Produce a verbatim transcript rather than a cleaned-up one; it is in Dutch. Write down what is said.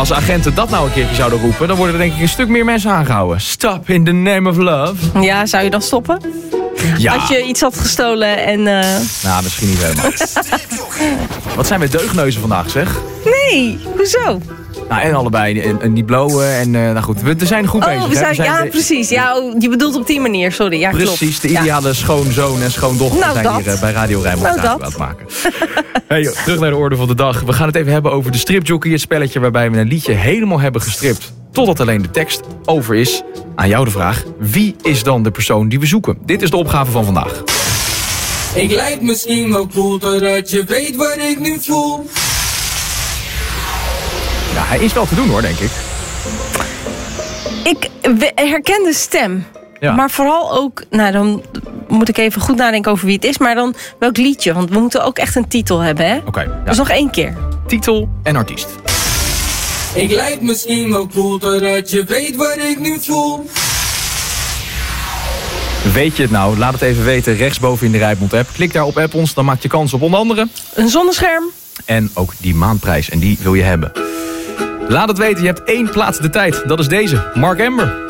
Als agenten dat nou een keertje zouden roepen, dan worden er denk ik een stuk meer mensen aangehouden. Stop in the name of love. Ja, zou je dan stoppen? Ja. Als je iets had gestolen en... Uh... Nou, misschien niet helemaal. Wat zijn we deugneuzen vandaag, zeg? Nee, hoezo? Nou, en allebei. En, en niet blowen. En uh, nou goed, we er zijn goed oh, bezig. We zijn, we zijn ja, de, precies. Ja, oh, je bedoelt op die manier, sorry. Ja, precies, klopt. de ideale ja. schoonzoon en schoondochter nou, zijn dat. hier uh, bij Radio Rijnmond nou, aan het maken. Hey, joh, terug naar de orde van de dag. We gaan het even hebben over de stripjockey. Het spelletje waarbij we een liedje helemaal hebben gestript. Totdat alleen de tekst over is. Aan jou de vraag, wie is dan de persoon die we zoeken? Dit is de opgave van vandaag. Ik lijk misschien wel cool, totdat je weet wat ik nu voel. Ja, hij is wel te doen hoor, denk ik. Ik herken de stem. Ja. Maar vooral ook, nou dan moet ik even goed nadenken over wie het is. Maar dan welk liedje, want we moeten ook echt een titel hebben, hè? Oké. Okay, ja. Dus nog één keer. Titel en artiest. Ik lijk misschien wel cool, totdat je weet wat ik nu voel. Weet je het nou? Laat het even weten rechtsboven in de Rijnmond app. Klik daar op app ons, dan maak je kans op onder andere een zonnescherm. En ook die maandprijs, en die wil je hebben. Laat het weten, je hebt één plaats de tijd. Dat is deze, Mark Amber.